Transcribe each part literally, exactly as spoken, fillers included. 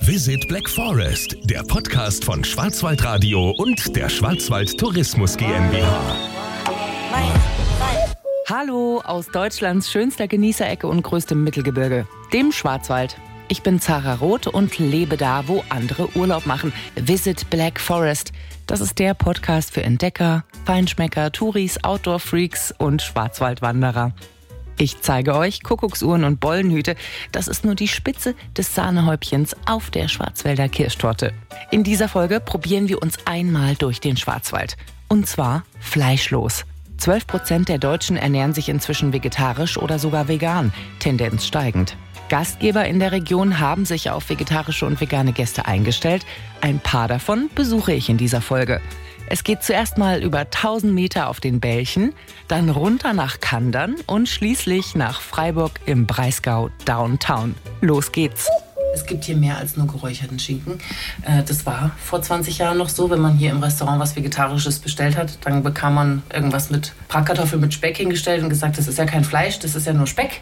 Visit Black Forest, der Podcast von Schwarzwaldradio und der Schwarzwald Tourismus GmbH. Hallo aus Deutschlands schönster Genießerecke und größtem Mittelgebirge, dem Schwarzwald. Ich bin Zara Roth und lebe da, wo andere Urlaub machen. Visit Black Forest. Das ist der Podcast für Entdecker, Feinschmecker, Touris, Outdoor-Freaks und Schwarzwaldwanderer. Ich zeige euch Kuckucksuhren und Bollenhüte. Das ist nur die Spitze des Sahnehäubchens auf der Schwarzwälder Kirschtorte. In dieser Folge probieren wir uns einmal durch den Schwarzwald. Und zwar fleischlos. zwölf Prozent der Deutschen ernähren sich inzwischen vegetarisch oder sogar vegan, Tendenz steigend. Gastgeber in der Region haben sich auf vegetarische und vegane Gäste eingestellt. Ein paar davon besuche ich in dieser Folge. Es geht zuerst mal über tausend Meter auf den Bälchen, dann runter nach Kandern und schließlich nach Freiburg im Breisgau Downtown. Los geht's! Es gibt hier mehr als nur geräucherten Schinken. Das war vor zwanzig Jahren noch so, wenn man hier im Restaurant was Vegetarisches bestellt hat, dann bekam man irgendwas mit Bratkartoffeln mit Speck hingestellt und gesagt, das ist ja kein Fleisch, das ist ja nur Speck.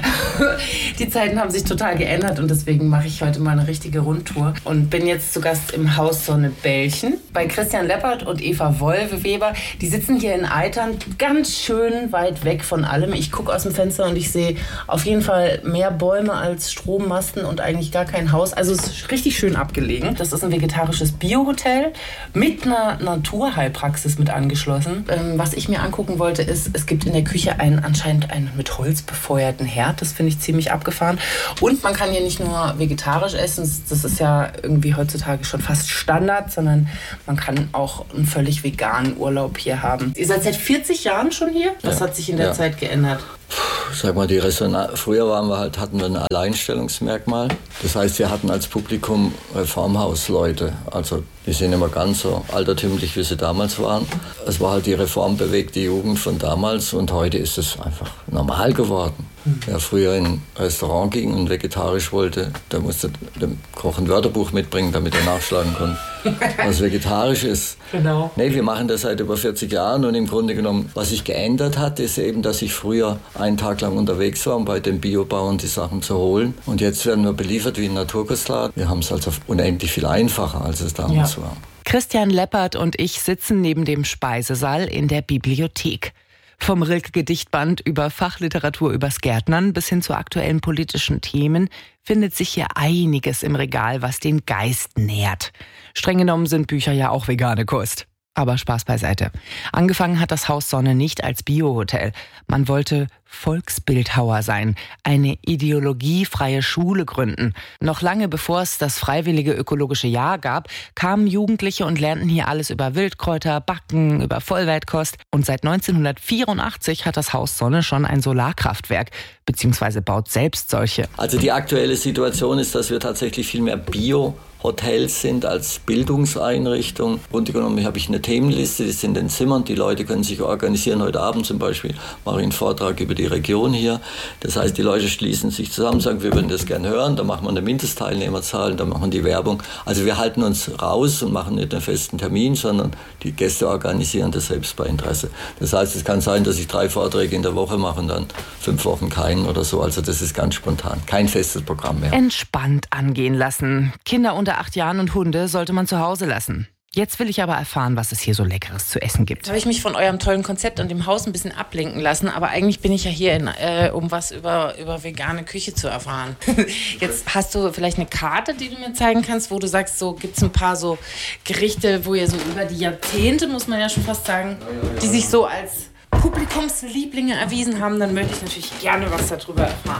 Die Zeiten haben sich total geändert und deswegen mache ich heute mal eine richtige Rundtour und bin jetzt zu Gast im Haus Sonnebällchen bei Christian Leppert und Eva Wolwe-Weber. Die sitzen hier in Eitern, ganz schön weit weg von allem. Ich gucke aus dem Fenster und ich sehe auf jeden Fall mehr Bäume als Strommasten und eigentlich gar kein Haus. Also es ist richtig schön abgelegen. Das ist ein vegetarisches Biohotel mit einer Naturheilpraxis mit angeschlossen. Ähm, was ich mir angucken wollte, ist, es gibt in der Küche einen anscheinend einen mit Holz befeuerten Herd. Das finde ich ziemlich abgefahren. Und man kann hier nicht nur vegetarisch essen, das ist ja irgendwie heutzutage schon fast Standard, sondern man kann auch einen völlig veganen Urlaub hier haben. Ihr seid seit vierzig Jahren schon hier? Was ja. hat sich in der ja. Zeit geändert? Sag mal, die Resonanz. Früher waren wir halt, hatten wir ein Alleinstellungsmerkmal. Das heißt, wir hatten als Publikum Reformhausleute. Also die sind immer ganz so altertümlich, wie sie damals waren. Es war halt die reformbewegte Jugend von damals und heute ist es einfach normal geworden. Wer früher in ein Restaurant ging und vegetarisch wollte, der musste dem Koch ein Wörterbuch mitbringen, damit er nachschlagen konnte, was vegetarisch ist. Genau. Nee, wir machen das seit über vierzig Jahren und im Grunde genommen, was sich geändert hat, ist eben, dass ich früher einen Tag lang unterwegs war, um bei den Biobauern die Sachen zu holen. Und jetzt werden wir beliefert wie ein Naturkostladen. Wir haben es also unendlich viel einfacher, als es damals ja. war. Christian Leppert und ich sitzen neben dem Speisesaal in der Bibliothek. Vom Rilke-Gedichtband über Fachliteratur übers Gärtnern bis hin zu aktuellen politischen Themen findet sich hier einiges im Regal, was den Geist nährt. Streng genommen sind Bücher ja auch vegane Kost. Aber Spaß beiseite. Angefangen hat das Haus Sonne nicht als Biohotel. Man wollte Volksbildhauer sein, eine ideologiefreie Schule gründen. Noch lange bevor es das freiwillige ökologische Jahr gab, kamen Jugendliche und lernten hier alles über Wildkräuter, Backen, über Vollwertkost. Und seit neunzehnhundertvierundachtzig hat das Haus Sonne schon ein Solarkraftwerk, beziehungsweise baut selbst solche. Also die aktuelle Situation ist, dass wir tatsächlich viel mehr Bio Hotels sind als Bildungseinrichtung. Im Grunde genommen habe ich eine Themenliste, die sind in den Zimmern. Die Leute können sich organisieren. Heute Abend zum Beispiel mache ich einen Vortrag über die Region hier. Das heißt, die Leute schließen sich zusammen, sagen, wir würden das gerne hören. Da machen wir eine Mindestteilnehmerzahl, da machen wir die Werbung. Also wir halten uns raus und machen nicht einen festen Termin, sondern die Gäste organisieren das selbst bei Interesse. Das heißt, es kann sein, dass ich drei Vorträge in der Woche mache und dann fünf Wochen keinen oder so. Also das ist ganz spontan. Kein festes Programm mehr. Entspannt angehen lassen. Kinder unter acht Jahren und Hunde sollte man zu Hause lassen. Jetzt will ich aber erfahren, was es hier so Leckeres zu essen gibt. Jetzt habe ich mich von eurem tollen Konzept und dem Haus ein bisschen ablenken lassen, aber eigentlich bin ich ja hier, in, äh, um was über, über vegane Küche zu erfahren. Jetzt hast du vielleicht eine Karte, die du mir zeigen kannst, wo du sagst, so gibt es ein paar so Gerichte, wo ihr so über die Jahrzehnte, muss man ja schon fast sagen, die sich so als Publikumslieblinge erwiesen haben, dann möchte ich natürlich gerne was darüber erfahren.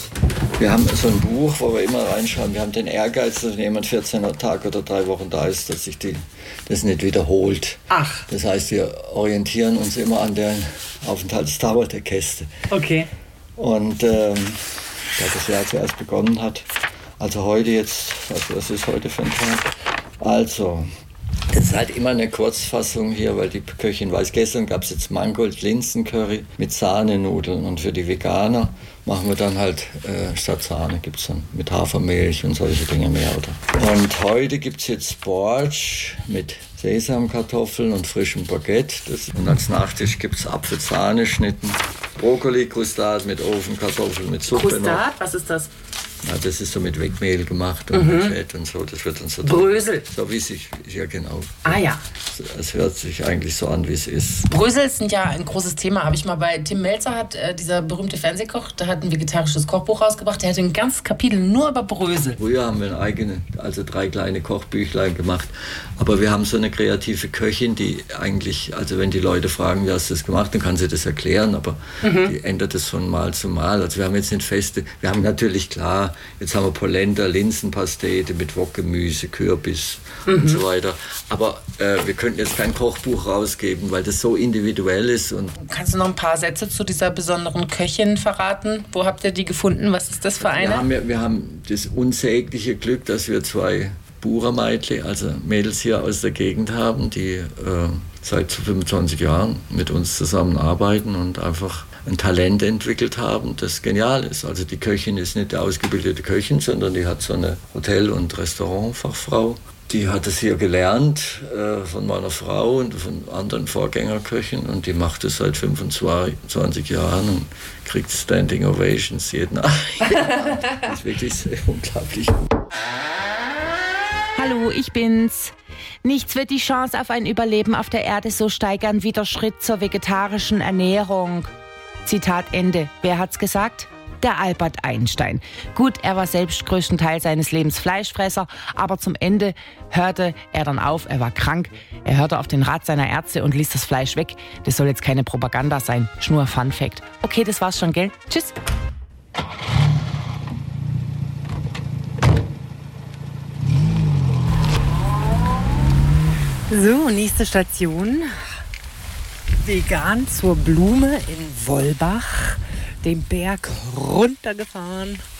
Wir haben so ein Buch, wo wir immer reinschauen. Wir haben den Ehrgeiz, dass wenn jemand vierzehn Tage oder drei Wochen da ist, dass sich die, das nicht wiederholt. Ach. Das heißt, wir orientieren uns immer an der Aufenthaltsdauer der Gäste. Okay. Und ähm, da das Jahr zuerst begonnen hat, also heute jetzt, also was ist heute für ein Tag? Also, das ist halt immer eine Kurzfassung hier, weil die Köchin weiß, gestern gab es jetzt Mangold-Linsen-Curry mit Sahnenudeln und für die Veganer machen wir dann halt äh, statt Sahne gibt es dann mit Hafermilch und solche Dinge mehr. Oder? Und heute gibt es jetzt Borsch mit Sesamkartoffeln und frischem Baguette. Das, und als Nachtisch gibt es Apfelsahneschnitten, Brokkoli-Krustat mit Ofenkartoffeln mit Suppe. Krustat, was ist das? Ja, das ist so mit Wegmehl gemacht und mhm. mit Fett und so. Das wird dann so... Brösel. So wie sich... Ja, genau. Ah ja. Es hört sich eigentlich so an, wie es ist. Brösel sind ja ein großes Thema. Habe ich mal bei Tim Melzer, hat äh, dieser berühmte Fernsehkoch, der hat ein vegetarisches Kochbuch rausgebracht. Der hat ein ganzes Kapitel nur über Brösel. Früher haben wir eine eigene, also drei kleine Kochbüchlein gemacht. Aber wir haben so eine kreative Köchin, die eigentlich, also wenn die Leute fragen, wie hast du das gemacht, dann kann sie das erklären. Aber mhm. die ändert es von Mal zu Mal. Also wir haben jetzt nicht feste... Wir haben natürlich, klar, jetzt haben wir Polenta, Linsenpastete mit Wokgemüse, Kürbis mhm. und so weiter. Aber äh, wir könnten jetzt kein Kochbuch rausgeben, weil das so individuell ist. Und kannst du noch ein paar Sätze zu dieser besonderen Köchin verraten? Wo habt ihr die gefunden? Was ist das für eine? Wir haben, wir haben das unsägliche Glück, dass wir zwei Buchermeidli, also Mädels hier aus der Gegend haben, die äh, seit fünfundzwanzig Jahren mit uns zusammenarbeiten und einfach ein Talent entwickelt haben, das genial ist. Also die Köchin ist nicht eine ausgebildete Köchin, sondern die hat so eine Hotel- und Restaurantfachfrau. Die hat es hier gelernt äh, von meiner Frau und von anderen Vorgängerköchen und die macht es seit fünfundzwanzig Jahren und kriegt Standing Ovations jeden Abend. Das ist wirklich sehr unglaublich gut. Hallo, ich bin's. Nichts wird die Chance auf ein Überleben auf der Erde so steigern wie der Schritt zur vegetarischen Ernährung. Zitat Ende. Wer hat's gesagt? Der Albert Einstein. Gut, er war selbst größtenteils seines Lebens Fleischfresser, aber zum Ende hörte er dann auf, er war krank. Er hörte auf den Rat seiner Ärzte und ließ das Fleisch weg. Das soll jetzt keine Propaganda sein, nur Fun Fact. Okay, das war's schon, gell? Tschüss. So, nächste Station. Vegan zur Blume in Wollbach. Den Berg runtergefahren.